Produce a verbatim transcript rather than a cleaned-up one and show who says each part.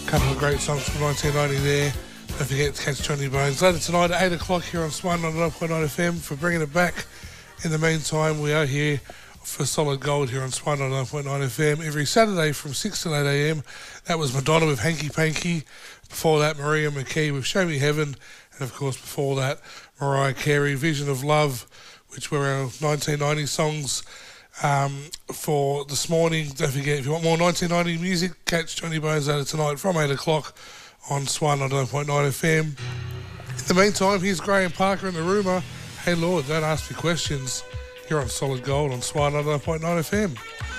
Speaker 1: couple of great songs from nineteen ninety there. Don't forget to catch Johnny Bones later tonight at eight o'clock here on Smart ninety-nine point nine F M for bringing it back. In the meantime, we are here for Solid Gold here on Smart ninety-nine point nine F M every Saturday from six to eight a m. That was Madonna with Hanky Panky. Before that, Maria McKee with Show Me Heaven. And of course, before that, Mariah Carey, Vision of Love, which were our nineteen ninety songs um, for this morning. Don't forget, if you want more nineteen ninety music, catch Johnny Bones later tonight from eight o'clock on Smart ninety-nine point nine F M. In the meantime, here's Graham Parker and the Rumour. Hey Lord, don't ask me questions. Here on Solid Gold on Smart ninety-nine point nine F M.